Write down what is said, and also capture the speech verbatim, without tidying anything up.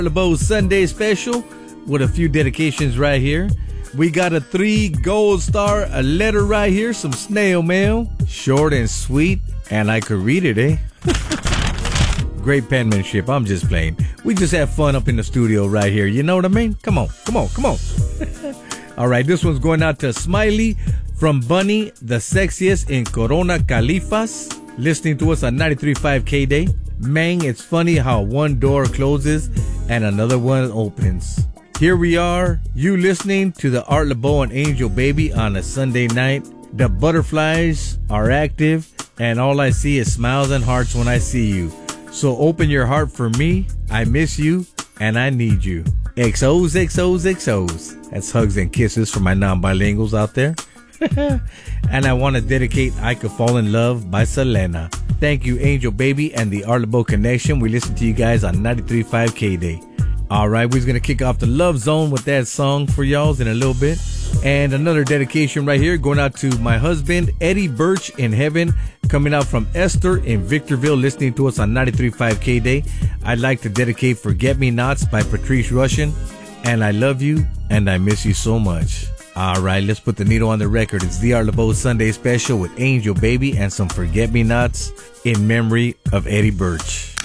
LeBeau Sunday special with a few dedications right here. We got a three gold star, a letter right here, some snail mail, short and sweet, and I could read it, eh? Great penmanship. I'm just playing. We just have fun up in the studio right here. You know what I mean? Come on, come on, come on. All right, this one's going out to Smiley from Bunny, the sexiest in Corona Califas, listening to us on ninety-three point five K-Day. Man, it's funny how one door closes and another one opens. Here we are, you listening to the Art LeBeau and Angel Baby on a Sunday night. The butterflies are active and all I see is smiles and hearts when I see you. So open your heart for me. I miss you and I need you. X Os, X Os, X Os. That's hugs and kisses for my non-bilinguals out there. And I want to dedicate I Could Fall in Love by Selena. Thank you, Angel Baby and the Art LeBeau Connection. We listen to you guys on ninety-three point five K-Day. All right, we're going to kick off the Love Zone with that song for y'all in a little bit. And another dedication right here going out to my husband, Eddie Birch in heaven, coming out from Esther in Victorville, listening to us on ninety-three point five K-Day. I'd like to dedicate Forget Me Nots by Patrice Rushen. And I love you and I miss you so much. All right, let's put the needle on the record. It's the Art LeBeau Sunday special with Angel Baby and some Forget Me Nots in memory of Eddie Birch.